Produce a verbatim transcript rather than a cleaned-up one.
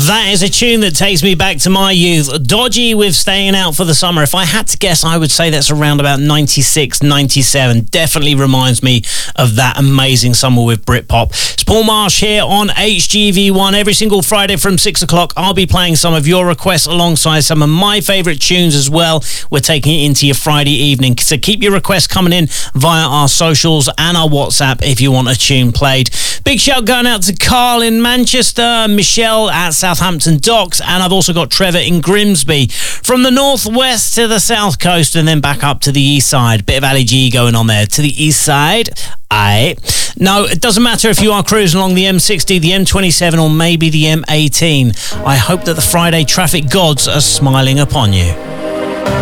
That is a tune that takes me back to my youth. Dodgy with Staying Out for the Summer. If I had to guess, I would say that's around about ninety-six, ninety-seven. Definitely reminds me of that amazing summer with Britpop. It's Paul Marsh here on H G V one. Every single Friday from six o'clock, I'll be playing some of your requests alongside some of my favourite tunes as well. We're taking it into your Friday evening. So keep your requests coming in via our socials and our WhatsApp if you want a tune played. Big shout going out to Carl in Manchester, Michelle at Southampton Docks, and I've also got Trevor in Grimsby. From the northwest to the south coast and then back up to the east side. Bit of Ali G going on there. To the east side. Aye. No, it doesn't matter if you are cruising along the M sixty, the M twenty-seven or maybe the M eighteen. I hope that the Friday traffic gods are smiling upon you.